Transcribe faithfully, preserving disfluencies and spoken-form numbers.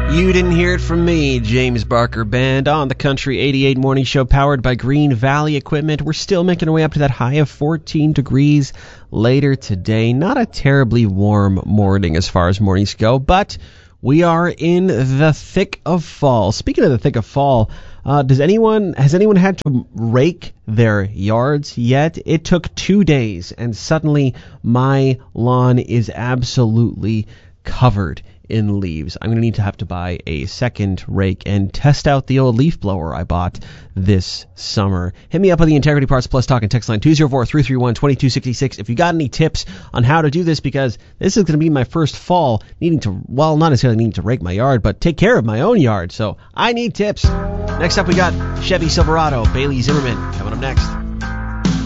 You didn't hear it from me, James Barker Band, on the Country eighty-eight Morning Show, powered by Green Valley Equipment. We're still making our way up to that high of fourteen degrees later today. Not a terribly warm morning as far as mornings go, but we are in the thick of fall. Speaking of the thick of fall, uh, does anyone has anyone had to rake their yards yet? It took two days, and suddenly my lawn is absolutely covered in leaves. I'm going to need to have to buy a second rake and test out the old leaf blower I bought this summer. Hit me up on the Integrity Parts Plus Talk and text line two oh four, three three one, two two six six if you got any tips on how to do this, because this is going to be my first fall needing to, well, not necessarily needing to rake my yard, but take care of my own yard. So I need tips. Next up, we got Chevy Silverado, Bailey Zimmerman, coming up next.